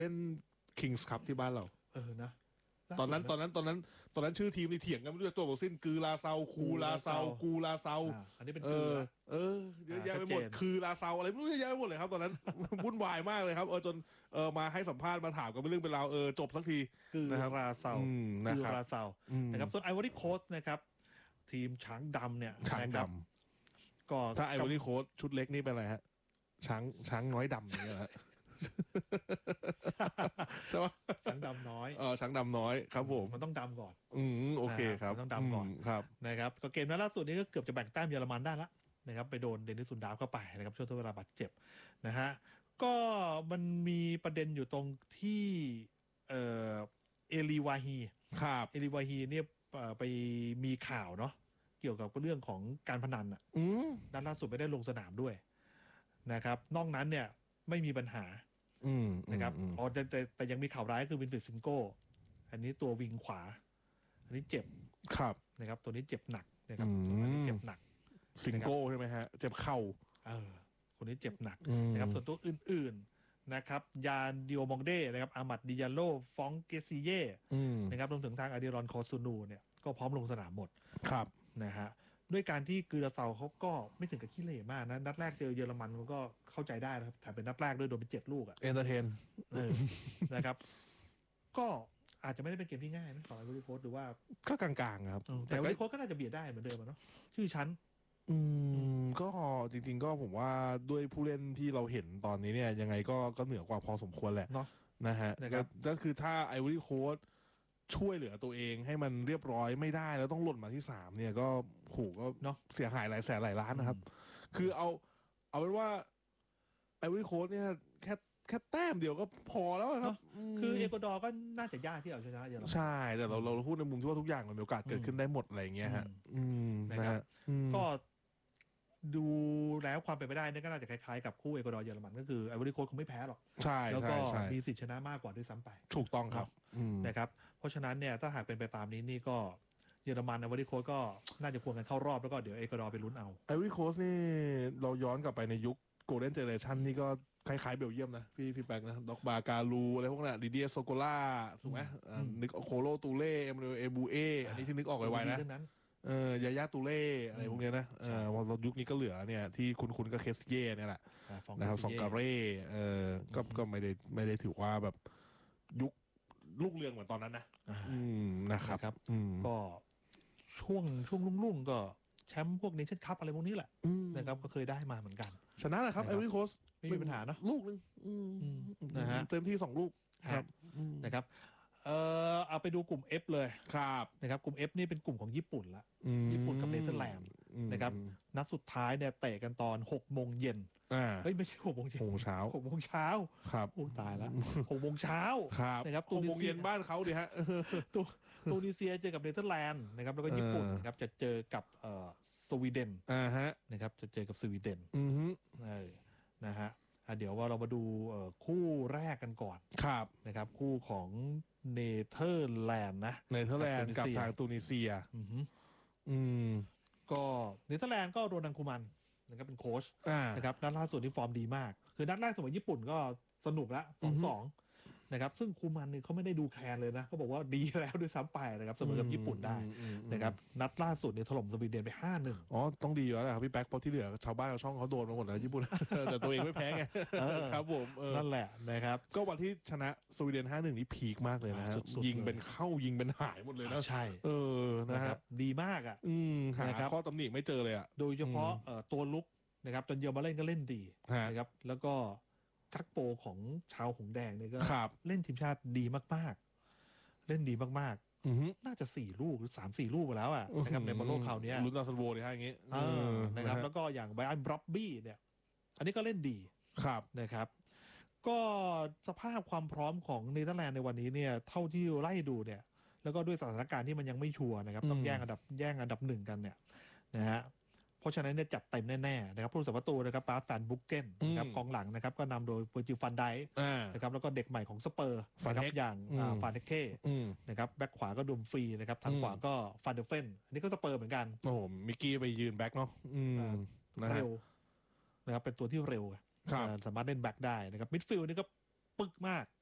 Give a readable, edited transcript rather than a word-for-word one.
เล่น Kings Cup ที่บ้านเรานะตอนนั้นชื่อทีมนี่เถียงกันไม่รู้ตัวบอกสิ้นคือลาเซาคูลาเซากูลาเซาอันนี้เป็นคือเยอะแยะไปหมดคือลาเซาอะไรไม่รู้เยอะแยะไปหมดเลยครับตอนนั้นวุ่นวายมากเลยครับจนมาให้สัมภาษณ์มาถามกันเป็นเรื่องเป็นราวจบสักทีคือลาเซาคือลาเซานะครับส่วนไอวอรี่โคสต์นะครับทีมช้างดำเนี่ยช้างดำก็ถ้าไอวอรี่โคสต์ชุดเล็กนี่เป็นอะไรฮะช้างน้อยดำอย่างเงี้ยฮะใช่ไหมช้างดำน้อยช้างดำน้อยครับผมมันต้องดำก่อนโอเคครับต้องดำก่อนครับนะครับก็เกมนั้นล่าสุดนี้ก็เกือบจะแบ่งแต้มเยอรมันได้ละนะครับไปโดนเดนิสซุนดาวเข้าไปนะครับช่วงทดเวลาบาดเจ็บนะฮะก็มันมีประเด็นอยู่ตรงที่เอลีวาฮีครับเอลีวาฮีเนี่ยไปมีข่าวเนาะเกี่ยวกับเรื่องของการพนันด้านล่าสุดไม่ได้ลงสนามด้วยนะครับนอกนั้นเนี่ยไม่มีปัญหานะครับแต่ยังมีข่าวร้ายคือวินฟริดซิงโก้อันนี้ตัววิงขวาอันนี้เจ็บครับนะครับตัวนี้เจ็บหนักนะครับอันนี้เจ็บหนักซิงโก้ใช่ไหมฮะเจ็บเข่าคนนี้เจ็บหนักนะครับส่วนตัวอื่นๆนะครับยานดิโอมองเด้นะครับอามัดดิยาโลฟองเกซิเย่นะครับรวมถึงทางอาดิรอนคอซูนูเนี่ยก็พร้อมลงสนามหมดครับนะฮะด้วยการที่กือราเซาเขาก็ไม่ถึงกับขี้เหร่มากนะนัดแรกเจอเยอรมันมันก็เข้าใจได้นะครับแต่เป็นนัดแรกด้วยโดนไป7 ลูกเอนเตอร์เทนนะครับก็อาจจะไม่ได้เป็นเกมที่ง่ายนะของไอวอรี่โค้ชหรือว่าก็กลางๆครับแต่ไอวอรี่โค้ชก็น่าจะเบียดได้เหมือนเดิมเนาะชื่อชั้นก็จริงๆก็ผมว่าด้วยผู้เล่นที่เราเห็นตอนนี้เนี่ยยังไงก็เหนือกว่าพอสมควรแหละนะฮะก็คือถ้าไอวอรี่โค้ชช่วยเหลือตัวเองให้มันเรียบร้อยไม่ได้แล้วต้องหล่นมาที่3เนี่ยก็โหก็เนาะเสียหายหลายแสนหลายล้านนะครับคือเอาเป็นว่าไอวอรี่โค้ชเนี่ยแค่แต้มเดียวก็พอแล้วครับคือเอกวาดอร์ก็น่าจะยากที่เอาชนะเยอรมันใช่แต่เราพูดในมุมที่ว่าทุกอย่างมันมีโอกาสเกิดขึ้นได้หมดอะไรอย่างเงี้ยฮะนะครับก็ดูแล้วความเป็นไปได้นี่ก็น่าจะคล้ายๆกับคู่เอกวาดอร์เยอรมันก็คือไอวอรี่โค้ชคงไม่แพ้หรอกใช่แล้วก็มีสิทธิชนะมากกว่าด้วยซ้ำไปถูกต้องครับนะครับเพราะฉะนั้นเนี่ยถ้าหากเป็นไปตามนี้นี่ก็เยอรมันไอวอรี่โค้ชก็น่าจะควรกันเข้ารอบแล้วก็เดี๋ยวเอกวาดอร์ไปลุ้นเอาไอวอรี่โค้ชนี่เราย้อนกลับไปในยุคโกลเด้นเจเนเรชั่นนี่ก็คล้ายๆเบลเยียมนะพี่แป๊กนะด็อกบาการูอะไรพวกนั้นดิเดียโซโกล่าถูกไหมนึกโคโลตูเล่เอมเรเอบูเออันนี้ที่นึกออกไวๆนะยายาตูเล่อะไรพวกนี้นะเรายุคนี้ก็เหลือเนี่ยที่คุณก็เคสเย่เนี่ยแหละนะครับฟองการ่ก็ไม่ได้ถือว่าแบบยุคลูกเรืองเหมือนตอนนั้นนะนะครับก็ช่วงรุ่งๆก็แชมป์พวกนี้เช่นคัพอะไรพวกนี้แหละนะครับก็เคยได้มาเหมือนกันชนะนะครับไอวอรี่โค้ชไม่มีปัญหาเนาะลูกนึงนะฮะเต็มที่2 ลูกครับนะครับเอาไปดูกลุ่ม F เลยครับนะครับกลุ่ม F นี่เป็นกลุ่มของญี่ปุ่นละญี่ปุ่นกับเนเธอร์แลนด์นะครับนัดสุดท้ายเนี่ยเตะกันตอน6 โมงเย็นเฮ้ยไม่ใช่6 โมงเย็น 6 โมงเช้า 6 โมงเช้าครับโอ้ตายแล้ว6 โมงเช้านะครับ 6 โมงเย็นบ้านเขาดิฮะตูนิเซียเจอกับเนเธอร์แลนด์นะครับแล้วก็ญี่ปุ่นนะครับจะเจอกับสวีเดนนะครับจะเจอกับสวีเดนนะฮะเดี๋ยวว่าเรามาดูคู่แรกกันก่อนนะครับคู่ของเนเธอร์แลนด์นะเนเธอร์แลนด์กับทางตูนิเซียก็เนเธอร์แลนด์ก็โรนัลคูมันนะครับเป็นโค้ชนะครับนัดล่าสุดที่ฟอร์มดีมากคือนัดแรกสมัยญี่ปุ่นก็สนุกละ2-2นะครับซึ่งคูมันเนี่ยเขาไม่ได้ดูแคลนเลยนะเขาบอกว่าดีแล้วด้วยซ้ำไปนะครับเสมอกับญี่ปุ่นได้นะครับนัดล่าสุดเนี่ยถล่มสวีเดนไป5-1 ต้องดีอยู่แล้วครับพี่แป๊กเพราะที่เหลือชาวบ้านชาวช่องเขาโดนมาหมดแล้วญี่ปุ่นแต่ตัวเองไม่แพ้ไงครับผมนั่นแหละนะครับก็วันที่ชนะสวีเดน5-1นี่พีคมากเลยนะยิงเป็นเข้ายิงเป็นหายหมดเลยนะใช่นะครับดีมากอ่ะหาข้อตำหนิไม่เจอเลยอ่ะโดยเฉพาะตัวลุกนะครับจนเยอมาเล่นก็เล่นดีนะครับแล้วก็กักโปของชาวหงแดงเนี่ยก็เล่นทีมชาติดีมากๆเล่นดีมากๆน่าจะ4 ลูกหรือ 3-4 ลูกไปแล้วอ่ะนะครับในบอลโลกคราวนี้ลุ้นดาวซันโวเลยฮะอย่างงี้นะครับแล้วก็อย่างไบรอันบร็อบบี้เนี่ยอันนี้ก็เล่นดีนะครับก็สภาพความพร้อมของเนเธอร์แลนด์ในวันนี้เนี่ยเท่าที่ไล่ดูเนี่ยแล้วก็ด้วยสถานการณ์ที่มันยังไม่ชัวร์นะครับต้องแย่งอันดับ 1กันเนี่ยนะฮะเพราะฉะนั้นเนี่ยจัดเต็มแน่ๆนะครับผู้รักษาประตูนะครับปาร์ตแฟนบุกเก้นนะครับกองหลังนะครับก็นำโดยเวอร์จิลฟันไดนะครับแล้วก็เด็กใหม่ของสเปอร์นะครับอย่างฟานเทเก้นะครับแบ็คขวาก็ดุมฟรีนะครับทางขวาก็ฟันเดอร์เฟนอันนี้ก็สเปอร์เหมือนกันโอ้โหมิกกี้ไปยืนแบ็คเนาะเร็วนะครับเป็นตัวที่เร็วสามารถเล่นแบ็คได้นะครับมิดฟิลด์นี่ก็ปึกมาก